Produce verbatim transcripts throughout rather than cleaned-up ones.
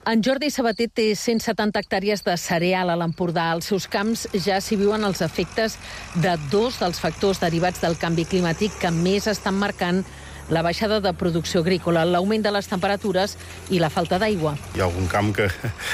En Jordi Sabater té cent setanta hectàrees de cereal a l'Empordà. Als seus camps ja s'hi viuen els efectes de dos dels factors derivats del canvi climàtic que més estan marcant la baixada de producció agrícola, l'augment de les temperatures i la falta d'aigua. Hi ha algun camp que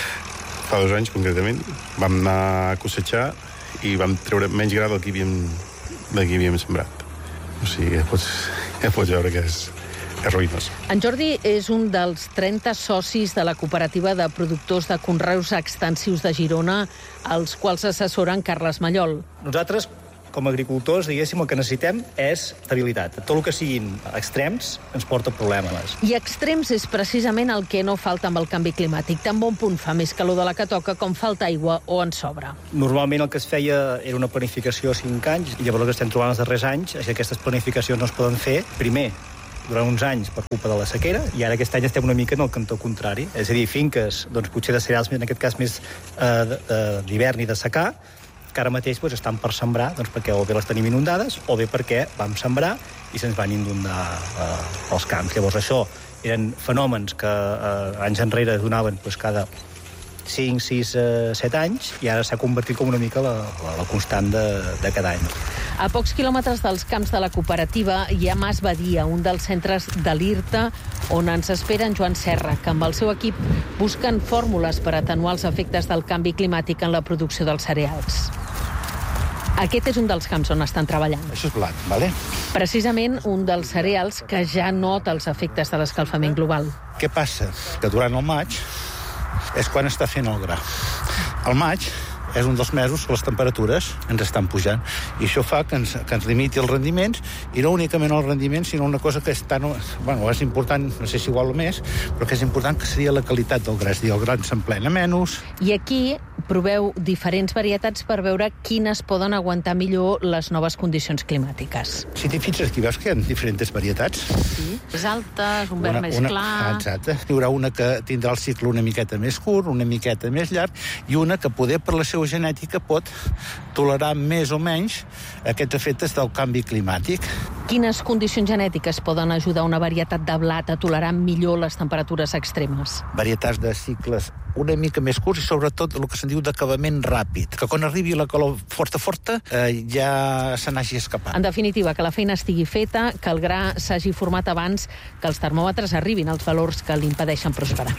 fa dos anys, concretament, vam anar a cosetxar i vam treure menys gra del que havíem, del que havíem sembrat. O sigui, ja pots, ja pots veure que és, és ruïnós. En Jordi és un dels trenta socis de la cooperativa de productors de conreus extensius de Girona, als quals assessoren Carles Mallol. Nosaltres, com a agricultors, diguéssim, el que necessitem és estabilitat. Tot el que siguin extrems ens porta problemes. I extrems és precisament el que no falta amb el canvi climàtic. Tan bon punt fa més calor de la que toca com falta aigua o en sobra. Normalment el que es feia era una planificació a cinc anys, i llavors el que estem trobant els darrers anys és que aquestes planificacions no es poden fer, primer, durant uns anys per culpa de la sequera, i ara aquest any estem una mica en el cantó contrari. És a dir, finques, doncs, potser de cereals, en aquest cas més eh, d'hivern i de secà, que ara mateix doncs, estan per sembrar, doncs, perquè o bé les tenim inundades o bé perquè vam sembrar i se'ns van inundar eh, els camps. Llavors això eren fenòmens que eh, anys enrere donaven doncs, cada cinc, sis, set anys, i ara s'ha convertit com una mica la, la, la constant de, de cada any. A pocs quilòmetres dels camps de la cooperativa hi ha Mas Badia, un dels centres de l'I R T A, on ens espera en Joan Serra, que amb el seu equip busquen fórmules per atenuar els efectes del canvi climàtic en la producció dels cereals. Aquest és un dels camps on estan treballant. Això és blat, vale? Precisament un dels cereals que ja nota els efectes de l'escalfament global. Què passa? Que durant el maig és quan està fent el gra. El maig és un dels mesos que les temperatures ens estan pujant, i això fa que ens, que ens limiti els rendiments, i no únicament els rendiments, sinó una cosa que és tan, bueno, és important, no sé si igual o més, però que és important, que seria la qualitat del gra. És dir, el gra s'emplena menys. I aquí proveu diferents varietats per veure quines poden aguantar millor les noves condicions climàtiques. Si t'hi fixes, aquí veus que hi ha diferents varietats. Sí, més altes, un verd més una, clar... Exacte. Hi haurà una que tindrà el cicle una miqueta més curt, una miqueta més llarg, i una que poder per la seva genètica pot tolerar més o menys aquests efectes del canvi climàtic. Quines condicions genètiques poden ajudar una varietat de blat a tolerar millor les temperatures extremes? Varietats de cicles una mica més curts i sobretot el que se'n diu d'acabament ràpid, que quan arribi la calor forta forta eh, ja se n'hagi escapat. En definitiva, que la feina estigui feta, que el gra s'hagi format abans que els termòmetres arribin als valors que l'impedeixen prosperar.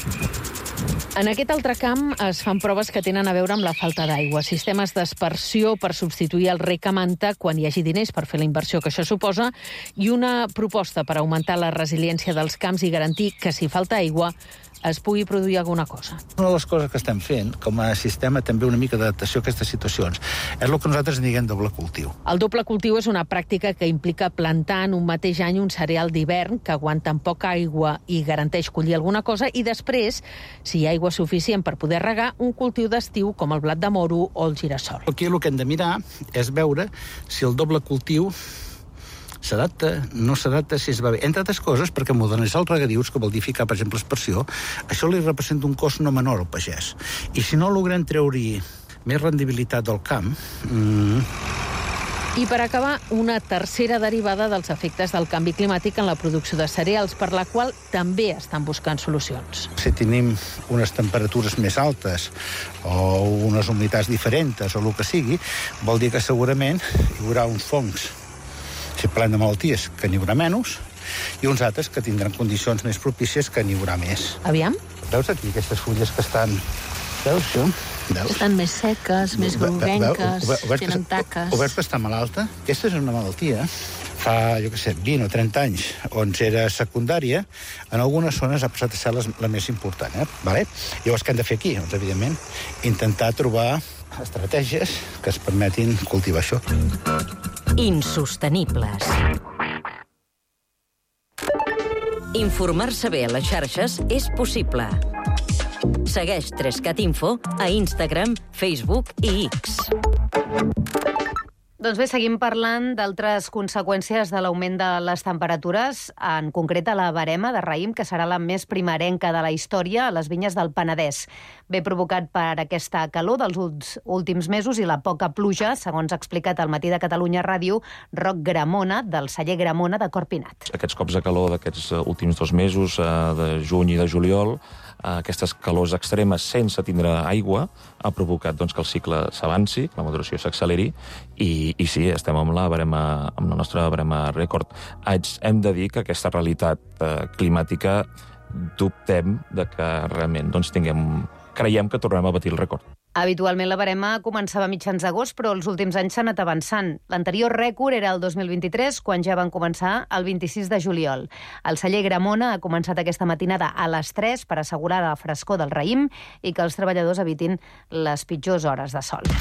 En aquest altre camp es fan proves que tenen a veure amb la falta d'aigua, sistemes d'aspersió per substituir el rec a manta quan hi hagi diners per fer la inversió que això suposa, i una proposta per augmentar la resiliència dels camps i garantir que si falta aigua es pugui produir alguna cosa. Una de les coses que estem fent, com a sistema també una mica d'adaptació a aquestes situacions, és el que nosaltres diguem doble cultiu. El doble cultiu és una pràctica que implica plantar en un mateix any un cereal d'hivern que aguanta amb poca aigua i garanteix collir alguna cosa, i després, si hi ha aigua suficient per poder regar, un cultiu d'estiu com el blat de moro o el girassol. Aquí el que hem de mirar és veure si el doble cultiu s'adapta, no s'adapta, si es va bé. Entre altres coses, perquè modernitzar els regadius, que vol dir ficar, per exemple, aspersió, això li representa un cost no menor al pagès. I si no logrem treure-hi més rendibilitat del camp... Mm... I per acabar, una tercera derivada dels efectes del canvi climàtic en la producció de cereals, per la qual també estan buscant solucions. Si tenim unes temperatures més altes o unes humitats diferents o el que sigui, vol dir que segurament hi haurà uns fongs, si parlem de malalties, que n'hi haurà menys, i uns altres que tindran condicions més propícies, que n'hi haurà més. Aviam? Veus aquí aquestes fulles que estan... Veus això? Veus? Estan més seques, més groguenques, tenen taques. Ho veus que està malalta? Aquesta és una malaltia. Fa, jo què sé, vint o trenta anys, on era secundària, en algunes zones ha passat a ser la, la més important. Eh? Vale? Llavors, què hem de fer aquí? Doncs, evidentment, intentar trobar estratègies que es permetin cultivar això. Insostenibles. Informar-se bé a les xarxes és possible. Segueix Trescat Info a Instagram, Facebook i X. Doncs bé, seguim parlant d'altres conseqüències de l'augment de les temperatures, en concret a la verema de raïm, que serà la més primerenca de la història a les vinyes del Penedès. Ve provocat per aquesta calor dels últims mesos i la poca pluja, segons ha explicat al Matí de Catalunya Ràdio Roc Gramona, del celler Gramona de Corpinat. Aquests cops de calor d'aquests últims dos mesos, de juny i de juliol, aquestes calors extremes sense tindre aigua ha provocat doncs, que el cicle s'avanci, la maduració s'acceleri, i, i sí, estem amb la, barema, amb la nostra barema rècord. Hem de dir que aquesta realitat eh, climàtica dubtem de que realment doncs, tinguem, creiem que tornem a batir el rècord. Habitualment la barema començava a mitjans d'agost, però els últims anys s'ha anat avançant. L'anterior rècord era el dos mil vint-i-tres, quan ja van començar el vint-i-sis de juliol. El celler Gramona ha començat aquesta matinada a les tres per assegurar la frescor del raïm i que els treballadors evitin les pitjors hores de sol.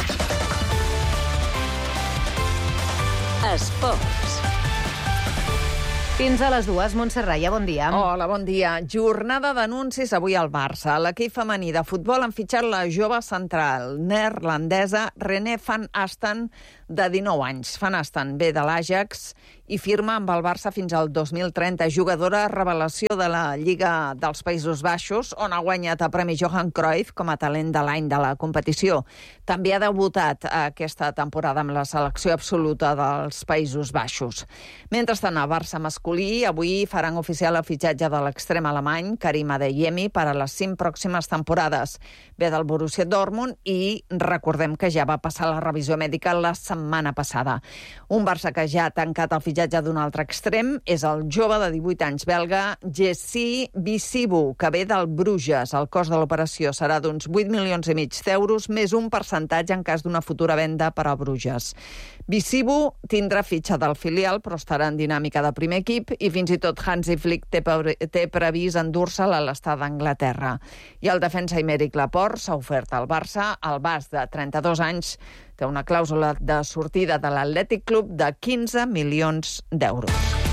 Esports. Fins a les dues, Montse Raya, bon dia. Hola, bon dia. Jornada d'anuncis avui al Barça. L'equip femení de futbol han fitxat la jove central neerlandesa René van Asten, de dinou anys. Van Asten ve de l'Ajax i firma amb el Barça fins al dos mil trenta. Jugadora revelació de la Lliga dels Països Baixos, on ha guanyat el Premi Johan Cruyff com a talent de l'any de la competició. També ha debutat aquesta temporada amb la selecció absoluta dels Països Baixos. Mentrestant, a Barça masculí, avui faran oficial el fitxatge de l'extrem alemany, Karim Adeyemi, per a les cinc pròximes temporades. Ve del Borussia Dortmund i recordem que ja va passar la revisió mèdica la setmana passada. Un Barça que ja ha tancat el fitxatge d'un altre extrem és el jove de divuit anys belga Jessi Bisibu, que ve del Bruges. El cost de l'operació serà d'uns vuit milions i mig d'euros, més un percentatge en cas d'una futura venda per a Bruges. Bisibu tindrà fitxa del filial, però estarà en dinàmica de primer equip i fins i tot Hansi Flick té, pre té previst endur-se'l a l'estat d'Anglaterra. I el defensa Aymeric Laporte s'ha ofert al Barça. El basc de trenta-dos anys té una clàusula de sortida de l'Atlètic Club de quinze milions d'euros.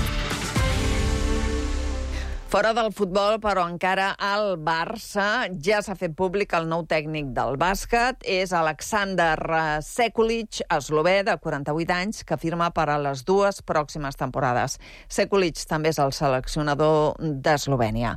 Fora del futbol, però encara al Barça, ja s'ha fet públic el nou tècnic del bàsquet. És Aleksandar Sekulic, eslovè de quaranta-vuit anys, que firma per a les dues pròximes temporades. Sekulic també és el seleccionador d'Eslovènia.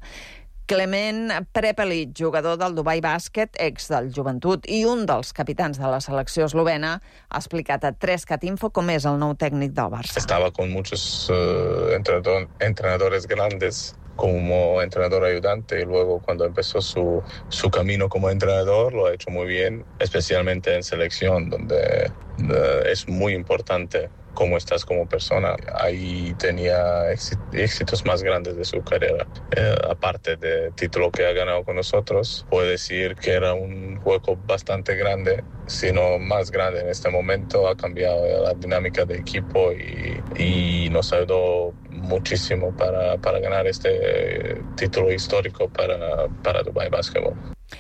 Clement Prepelic, jugador del Dubai Bàsquet, ex del Joventut i un dels capitans de la selecció eslovena, ha explicat a tres cat info com és el nou tècnic del Barça. Estava con muchos uh, entrenador, entrenadores grandes como entrenador ayudante y luego cuando empezó su, su camino como entrenador lo ha hecho muy bien, especialmente en selección, donde uh, es muy importante cómo estás como persona. Ahí tenía éxitos más grandes de su carrera. Eh, aparte del título que ha ganado con nosotros, puedo decir que era un hueco bastante grande, sino más grande en este momento. Ha cambiado la dinámica del equipo y, y nos ayudó muchísimo para, para ganar este título histórico para, para Dubai Basketball.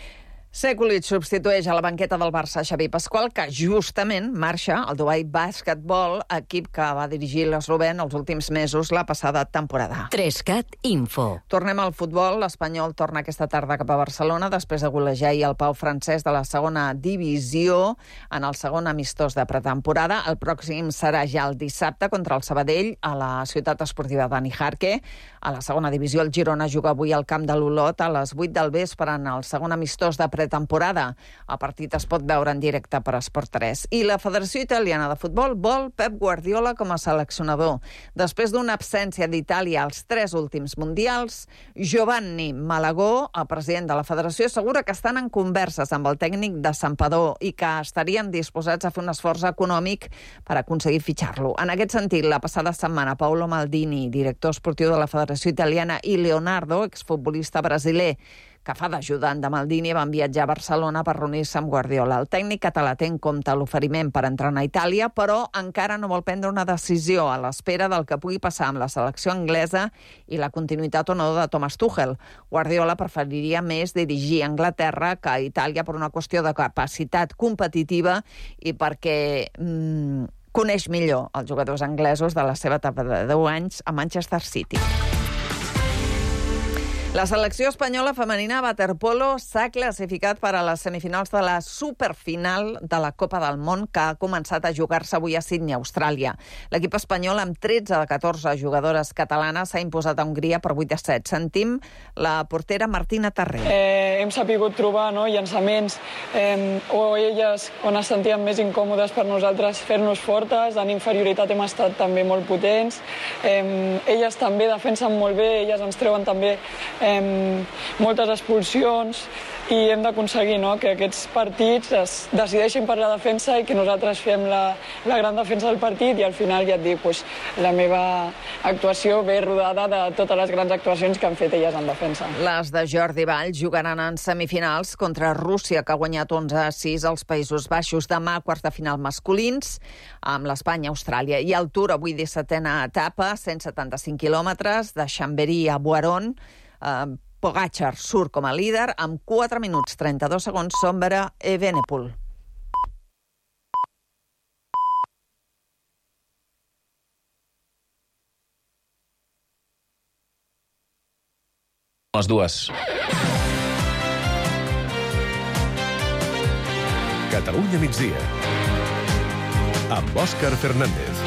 Sekulic substitueix a la banqueta del Barça Xavi Pasqual, que justament marxa al Dubai Basketball, equip que va dirigir l'eslovè els últims mesos la passada temporada. tres cat Info. Tornem al futbol. L'Espanyol torna aquesta tarda cap a Barcelona després de golejar ahir el Pau francès de la segona divisió en el segon amistós de pretemporada. El pròxim serà ja el dissabte contra el Sabadell a la ciutat esportiva Dani Jarque. A la segona divisió el Girona juga avui al camp de l'Olot a les vuit del vespre en el segon amistós de pretemporada. El partit es pot veure en directe per Esport tres. I la Federació Italiana de Futbol vol Pep Guardiola com a seleccionador. Després d'una absència d'Itàlia als tres últims mundials, Giovanni Malagó, el president de la Federació, assegura que estan en converses amb el tècnic de Santpedor i que estarien disposats a fer un esforç econòmic per aconseguir fitxar-lo. En aquest sentit, la passada setmana, Paolo Maldini, director esportiu de la Federació Italiana, i Leonardo, exfutbolista brasiler, que fa d'ajudant de Maldini, van viatjar a Barcelona per reunir-se amb Guardiola. El tècnic català té en compte l'oferiment per entrenar a Itàlia, però encara no vol prendre una decisió a l'espera del que pugui passar amb la selecció anglesa i la continuïtat o no de Thomas Tuchel. Guardiola preferiria més dirigir a Anglaterra que a Itàlia per una qüestió de capacitat competitiva i perquè mmm, coneix millor els jugadors anglesos de la seva etapa de deu anys a Manchester City. La selecció espanyola femenina waterpolo s'ha classificat per a les semifinals de la superfinal de la Copa del Món que ha començat a jugar-se avui a Sydney, Austràlia. L'equip espanyol, amb tretze de catorze jugadores catalanes, s'ha imposat a Hongria per vuit a set. Sentim la portera Martina Tarré. Eh, hem sapigut trobar no, llançaments eh, o elles on es sentien més incòmodes per nosaltres fer-nos fortes. En inferioritat hem estat també molt potents. Eh, elles també defensen molt bé, elles ens treuen també eh, moltes expulsions, i hem d'aconseguir, no?, que aquests partits es decideixin per la defensa i que nosaltres fem la, la gran defensa del partit, i al final, ja et dic, pues, la meva actuació ve rodada de totes les grans actuacions que han fet elles en defensa. Les de Jordi Vall jugaran en semifinals contra Rússia, que ha guanyat onze a sis als Països Baixos. Demà, quarta final masculins, amb l'Espanya-Austràlia. I el Tour, avui dissetena etapa, cent setanta-cinc quilòmetres, de Chambéry a Boiron. Eh, Pogačar surt com a líder amb quatre minuts trenta-dos segons sobre Evenepoel. Les dues. Catalunya migdia. Amb Òscar Fernández.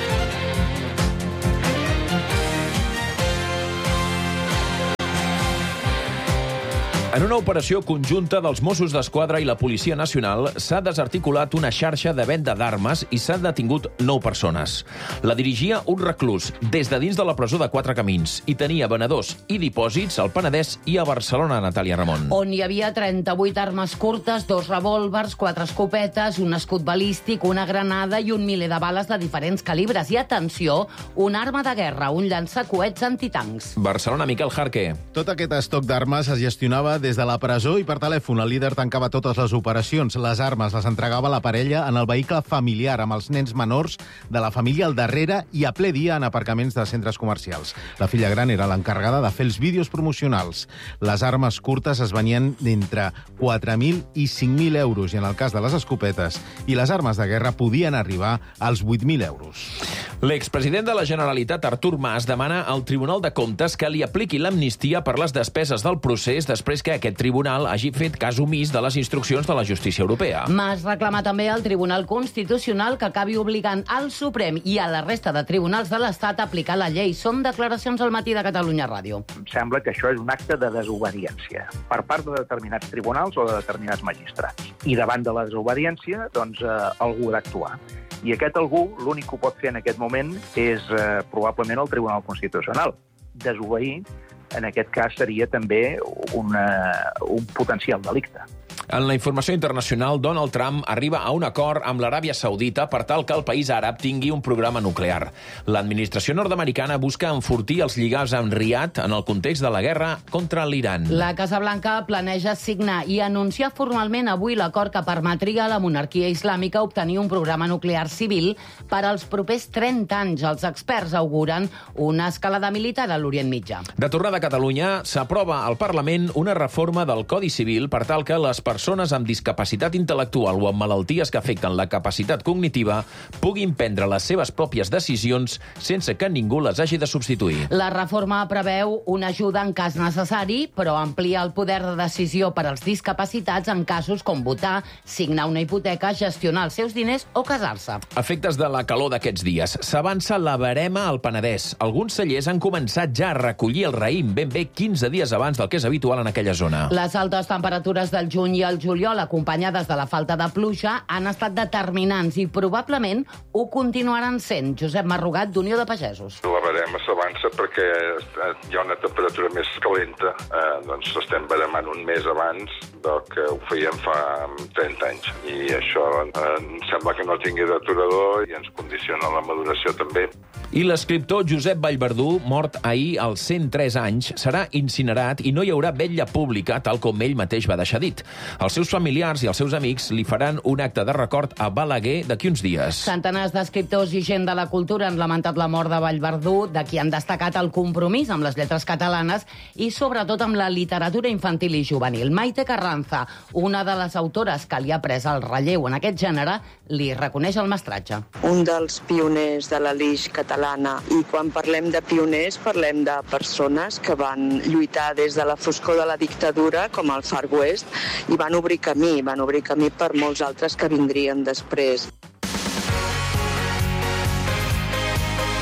En una operació conjunta dels Mossos d'Esquadra i la Policia Nacional s'ha desarticulat una xarxa de venda d'armes i s'han detingut nou persones. La dirigia un reclús des de dins de la presó de Quatre Camins i tenia venedors i dipòsits al Penedès i a Barcelona, Natàlia Ramon. On hi havia trenta-vuit armes curtes, dos revòlvers, quatre escopetes, un escut balístic, una granada i un miler de bales de diferents calibres. I, atenció, una arma de guerra, un llançacoets antitancs. Barcelona, Miquel Jarque. Tot aquest estoc d'armes es gestionava des de la presó i per telèfon. El líder tancava totes les operacions. Les armes les entregava la parella en el vehicle familiar, amb els nens menors de la família al darrere i a ple dia en aparcaments de centres comercials. La filla gran era l'encarregada de fer els vídeos promocionals. Les armes curtes es venien d'entre quatre mil i cinc mil euros, i en el cas de les escopetes i les armes de guerra podien arribar als vuit mil euros. L'expresident de la Generalitat, Artur Mas, demana al Tribunal de Comptes que li apliqui l'amnistia per les despeses del procés després que aquest tribunal hagi fet cas omís de les instruccions de la justícia europea. Mas reclama també al Tribunal Constitucional que acabi obligant al Suprem i a la resta de tribunals de l'Estat a aplicar la llei. Són declaracions al Matí de Catalunya Ràdio. Em sembla que això és un acte de desobediència per part de determinats tribunals o de determinats magistrats. I davant de la desobediència, doncs, eh, algú ha d'actuar. I aquest algú, l'únic que ho pot fer en aquest moment és eh, probablement el Tribunal Constitucional. Desobeir, en aquest cas, seria també una, un potencial delicte. En la informació internacional, Donald Trump arriba a un acord amb l'Aràbia Saudita per tal que el país àrab tingui un programa nuclear. L'administració nord-americana busca enfortir els lligams amb Riad en el context de la guerra contra l'Iran. La Casa Blanca planeja signar i anunciar formalment avui l'acord que permetria a la monarquia islàmica obtenir un programa nuclear civil per als propers trenta anys. Els experts auguren una escalada militar a l'Orient Mitjà. De tornada a Catalunya, s'aprova al Parlament una reforma del Codi Civil per tal que les persones amb discapacitat intel·lectual o amb malalties que afecten la capacitat cognitiva puguin prendre les seves pròpies decisions sense que ningú les hagi de substituir. La reforma preveu una ajuda en cas necessari, però amplia el poder de decisió per als discapacitats en casos com votar, signar una hipoteca, gestionar els seus diners o casar-se. Efectes de la calor d'aquests dies. S'avança la verema al Penedès. Alguns cellers han començat ja a recollir el raïm ben bé quinze dies abans del que és habitual en aquella zona. Les altes temperatures del juny i el juliol, acompanyades de la falta de pluja, han estat determinants i probablement ho continuaran sent. Josep Marrugat, d'Unió de Pagesos. La verema s'avança perquè hi ha una temperatura més calenta. Eh, doncs estem veremant un mes abans del que ho fèiem fa trenta anys. I això eh, em sembla que no tingui d'aturador i ens condiciona la maduració també. I l'escriptor Josep Vallverdú, mort ahir als cent tres anys, serà incinerat i no hi haurà vetlla pública, tal com ell mateix va deixar dit. Els seus familiars i els seus amics li faran un acte de record a Balaguer d'aquí uns dies. Centenars d'escriptors i gent de la cultura han lamentat la mort de Vallverdú, de qui han destacat el compromís amb les lletres catalanes i sobretot amb la literatura infantil i juvenil. Maite Carranza, una de les autores que li ha pres el relleu en aquest gènere, li reconeix el mestratge. Un dels pioners de la lis catalana, i quan parlem de pioners parlem de persones que van lluitar des de la foscor de la dictadura, com el Far West, i van obrir camí, van obrir camí per molts altres que vindrien després.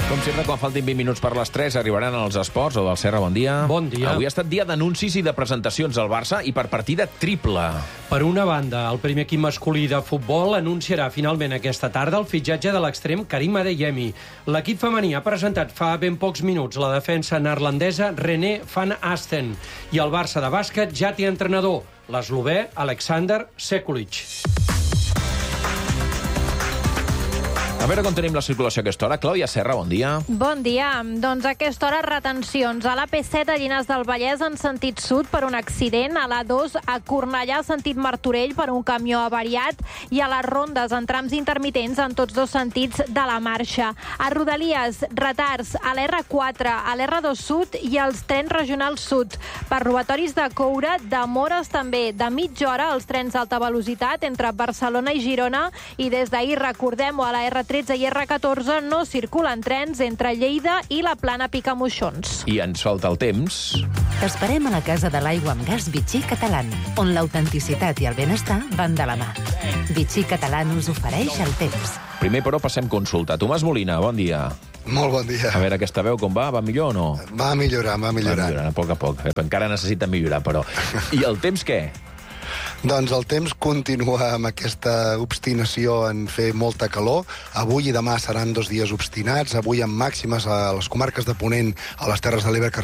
Com sempre, quan faltin vint minuts per les tres, arribaran els esports. O del Serra, bon dia. Bon dia. Avui ha estat dia d'anuncis i de presentacions al Barça i per partida triple. Per una banda, el primer equip masculí de futbol anunciarà finalment aquesta tarda el fitxatge de l'extrem Karim Adeyemi. L'equip femení ha presentat fa ben pocs minuts la defensa neerlandesa René van Asten. I el Barça de bàsquet ja té entrenador, l'eslovè Alexander Sekulic. A veure com tenim la circulació a aquesta hora. Clàudia Serra, bon dia. Bon dia. Doncs a aquesta hora retencions. A l'A P set a Llinars del Vallès en sentit sud per un accident, a l'A dos a Cornellà sentit Martorell per un camió avariat i a les rondes en trams intermitents en tots dos sentits de la marxa. A Rodalies, retards a l'R quatre, a l'R dos sud i als trens regionals sud. Per robatoris de coure, demores també de mitja hora als trens d'alta velocitat entre Barcelona i Girona i des d'ahir, recordem-ho, a la R tretze i R catorze no circulen trens entre Lleida i la Plana Picamoixons. I ens falta el temps. T'esperem a la Casa de l'Aigua amb gas Vichy Catalan, on l'autenticitat i el benestar van de la mà. Vichy Catalan us ofereix el temps. Primer, però, passem consulta. Tomàs Molina, bon dia. Molt bon dia. A veure, aquesta veu com va? Va millor o no? Va millorant, va millorant. Va millorant, a poc a poc. Encara necessita millorar, però. I el temps què? Doncs el temps continua amb aquesta obstinació en fer molta calor. Avui i demà seran dos dies obstinats. Avui amb màximes a les comarques de Ponent, a les Terres de l'Ebre,